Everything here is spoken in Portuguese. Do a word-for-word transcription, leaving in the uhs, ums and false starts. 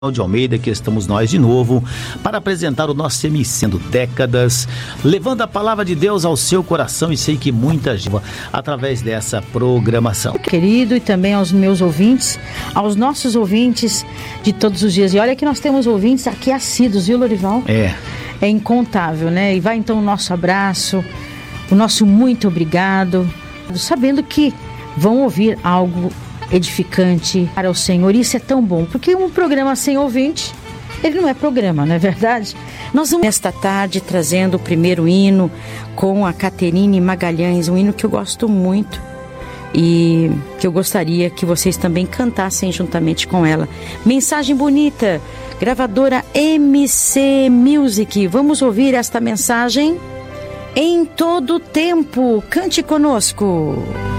de Almeida, que estamos nós de novo para apresentar o nosso Semicendo Décadas, levando a palavra de Deus ao seu coração, e sei que muita gente através dessa programação. Querido, e também aos meus ouvintes, aos nossos ouvintes de todos os dias. E olha que nós temos ouvintes aqui assíduos, viu, Lorival? É. É incontável, né? E vai então o nosso abraço, o nosso muito obrigado, sabendo que vão ouvir algo edificante para o Senhor. Isso é tão bom, porque um programa sem ouvinte, ele não é programa, não é verdade? Nós vamos nesta tarde trazendo o primeiro hino com a Caterine Magalhães, um hino que eu gosto muito e que eu gostaria que vocês também cantassem juntamente com ela. Mensagem bonita, gravadora M C Music. Vamos ouvir esta mensagem em todo o tempo. Cante conosco.